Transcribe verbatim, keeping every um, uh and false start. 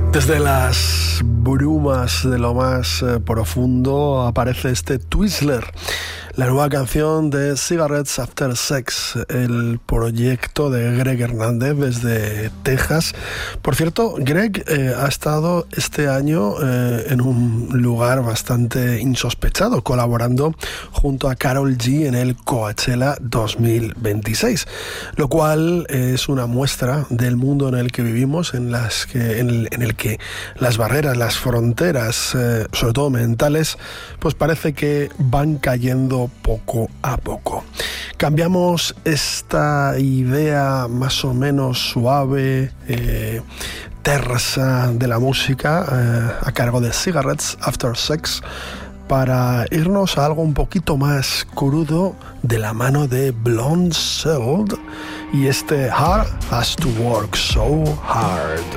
Desde las brumas de lo más eh, profundo aparece este Twizzler, la nueva canción de Cigarettes After Sex, el proyecto de Greg Hernández desde Texas. Por cierto, Greg eh, ha estado este año eh, en un lugar bastante insospechado, colaborando junto a Karol G en el Coachella dos mil veintiséis, lo cual es una muestra del mundo en el que vivimos, en, las que, en, el, en el que las barreras, las fronteras, eh, sobre todo mentales, pues parece que van cayendo poco a poco. Cambiamos esta idea más o menos suave, eh, tersa de la música eh, a cargo de Cigarettes After Sex para irnos a algo un poquito más crudo de la mano de Blonde Soul y este Hard Has to Work So Hard.